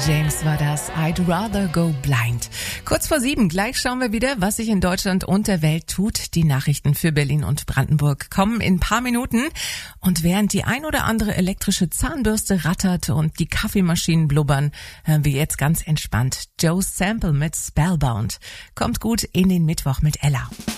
James war das. I'd rather go blind. Kurz vor 7, gleich schauen wir wieder, was sich in Deutschland und der Welt tut. Die Nachrichten für Berlin und Brandenburg kommen in ein paar Minuten. Und während die ein oder andere elektrische Zahnbürste rattert und die Kaffeemaschinen blubbern, hören wir jetzt ganz entspannt Joe Sample mit Spellbound. Kommt gut in den Mittwoch mit Ella.